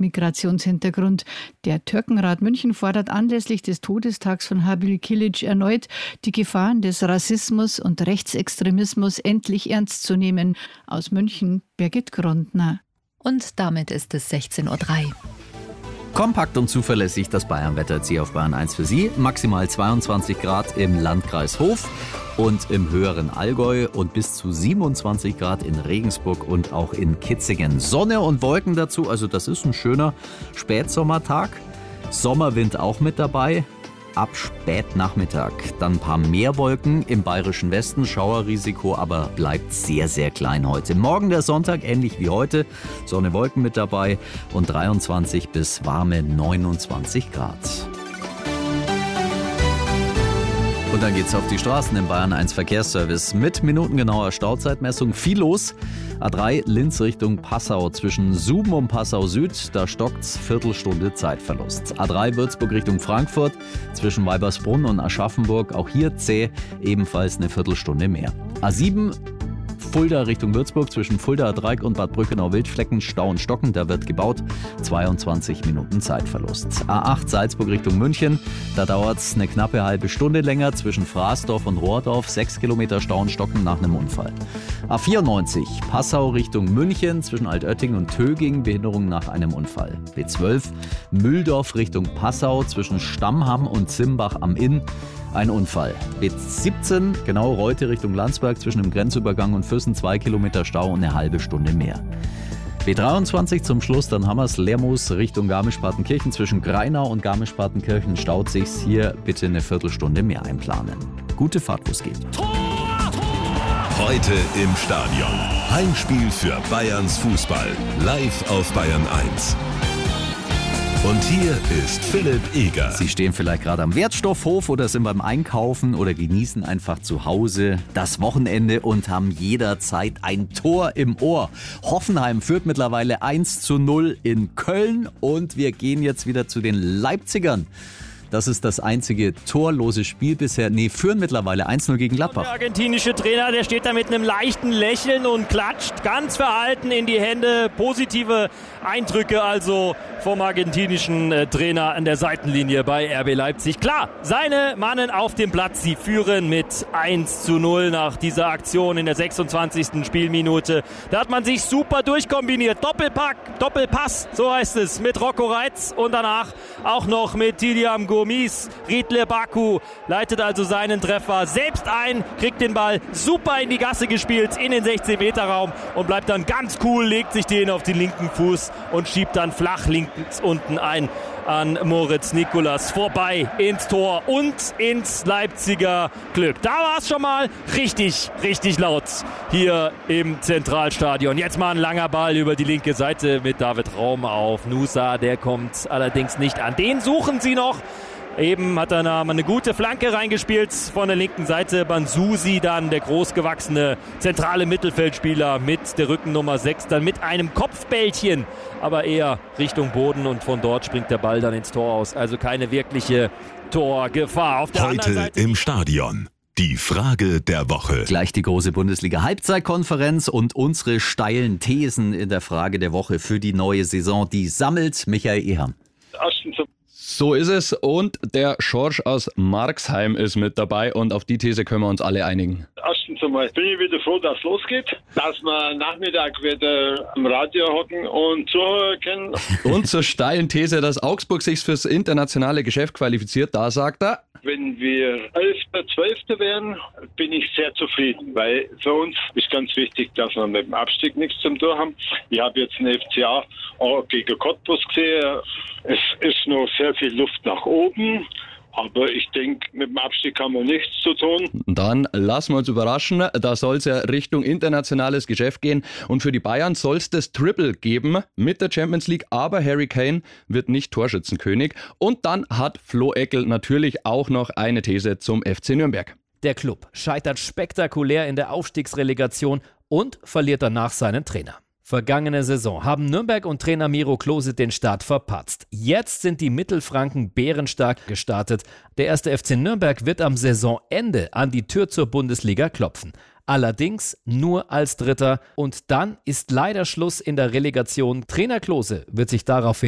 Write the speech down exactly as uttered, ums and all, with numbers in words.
Migrationshintergrund. Der Türkenrat München fordert anlässlich des Todestags von Habil Kilic erneut, die Gefahren des Rassismus und Rechtsextremismus endlich ernst zu nehmen. Aus München, Birgit Grundner. Und damit ist es sechzehn Uhr drei. Kompakt und zuverlässig das Bayern-Wetter jetzt hier auf Bayern eins für Sie. Maximal zweiundzwanzig Grad im Landkreis Hof und im höheren Allgäu und bis zu siebenundzwanzig Grad in Regensburg und auch in Kitzingen. Sonne und Wolken dazu, also das ist ein schöner Spätsommertag. Sommerwind auch mit dabei. Ab Spätnachmittag dann ein paar mehr Wolken im bayerischen Westen. Schauerrisiko aber bleibt sehr, sehr klein heute. Morgen der Sonntag, ähnlich wie heute. Sonne, Wolken mit dabei und dreiundzwanzig bis warme neunundzwanzig Grad. Und dann geht's auf die Straßen im Bayern eins Verkehrsservice mit minutengenauer Stauzeitmessung. Viel los. A drei Linz Richtung Passau zwischen Suben und Passau Süd. Da stockt's Viertelstunde Zeitverlust. A drei Würzburg Richtung Frankfurt zwischen Weibersbrunn und Aschaffenburg. Auch hier zäh, ebenfalls eine Viertelstunde mehr. A sieben Fulda Richtung Würzburg zwischen Fulda Dreieck und Bad Brückenau-Wildflecken, Stau und Stocken, da wird gebaut, zweiundzwanzig Minuten Zeitverlust. A acht Salzburg Richtung München, da dauert es eine knappe halbe Stunde länger zwischen Fraßdorf und Rohrdorf, sechs Kilometer Stau und Stocken nach einem Unfall. A vierundneunzig Passau Richtung München zwischen Altötting und Töging, Behinderung nach einem Unfall. B zwölf Mühldorf Richtung Passau zwischen Stammham und Zimbach am Inn. Ein Unfall. B siebzehn, genau Reute Richtung Landsberg zwischen dem Grenzübergang und Füssen, zwei Kilometer Stau und eine halbe Stunde mehr. B dreiundzwanzig zum Schluss, dann Hammers Lermoos Richtung Garmisch-Partenkirchen zwischen Greinau und Garmisch-Partenkirchen staut sich's. Hier bitte eine Viertelstunde mehr einplanen. Gute Fahrt, wo es geht. Tor, Tor! Heute im Stadion. Heimspiel für Bayerns Fußball. Live auf Bayern eins. Und hier ist Philipp Eger. Sie stehen vielleicht gerade am Wertstoffhof oder sind beim Einkaufen oder genießen einfach zu Hause das Wochenende und haben jederzeit ein Tor im Ohr. Hoffenheim führt mittlerweile eins zu null in Köln und wir gehen jetzt wieder zu den Leipzigern. Das ist das einzige torlose Spiel bisher. Nee, führen mittlerweile eins null gegen Gladbach. Der argentinische Trainer, der steht da mit einem leichten Lächeln und klatscht ganz verhalten in die Hände. Positive Eindrücke also vom argentinischen äh, Trainer an der Seitenlinie bei R B Leipzig. Klar, seine Mannen auf dem Platz, sie führen mit eins zu null nach dieser Aktion in der sechsundzwanzigsten Spielminute. Da hat man sich super durchkombiniert. Doppelpack, Doppelpass, so heißt es, mit Rocco Reitz und danach auch noch mit Tidiam Gomis. Riedle Baku leitet also seinen Treffer selbst ein, kriegt den Ball super in die Gasse gespielt, in den sechzehn Meter Raum und bleibt dann ganz cool, legt sich den auf den linken Fuß und schiebt dann flach links unten ein an Moritz Nicolas vorbei ins Tor und ins Leipziger Glück. Da war es schon mal richtig, richtig laut hier im Zentralstadion. Jetzt mal ein langer Ball über die linke Seite mit David Raum auf Nusa. Der kommt allerdings nicht an. Den suchen sie noch. Eben hat er da mal eine gute Flanke reingespielt von der linken Seite. Bansusi dann, der großgewachsene zentrale Mittelfeldspieler mit der Rückennummer sechs, dann mit einem Kopfbällchen, aber eher Richtung Boden und von dort springt der Ball dann ins Tor aus. Also keine wirkliche Torgefahr. Auf der Heute anderen Seite im Stadion. Die Frage der Woche. Gleich die große Bundesliga-Halbzeitkonferenz und unsere steilen Thesen in der Frage der Woche für die neue Saison. Die sammelt Michael Ehem. So ist es und der Schorsch aus Marxheim ist mit dabei und auf die These können wir uns alle einigen. Erstens einmal bin ich wieder froh, dass es losgeht, dass wir Nachmittag wieder am Radio hocken und zuhören können. Und zur steilen These, dass Augsburg sich fürs internationale Geschäft qualifiziert, da sagt er: Wenn wir Elfter, Zwölfter wären, bin ich sehr zufrieden, weil für uns ist ganz wichtig, dass wir mit dem Abstieg nichts zum tun haben. Ich habe jetzt einen F C A auch gegen Cottbus gesehen. Es ist noch sehr viel Luft nach oben, aber ich denke, mit dem Abstieg haben wir nichts zu tun. Dann lassen wir uns überraschen, da soll es ja Richtung internationales Geschäft gehen und für die Bayern soll es das Triple geben mit der Champions League, aber Harry Kane wird nicht Torschützenkönig und dann hat Flo Eckel natürlich auch noch eine These zum F C Nürnberg. Der Klub scheitert spektakulär in der Aufstiegsrelegation und verliert danach seinen Trainer. Vergangene Saison haben Nürnberg und Trainer Miro Klose den Start verpatzt. Jetzt sind die Mittelfranken bärenstark gestartet. Der erste F C Nürnberg wird am Saisonende an die Tür zur Bundesliga klopfen. Allerdings nur als Dritter und dann ist leider Schluss in der Relegation. Trainer Klose wird sich daraufhin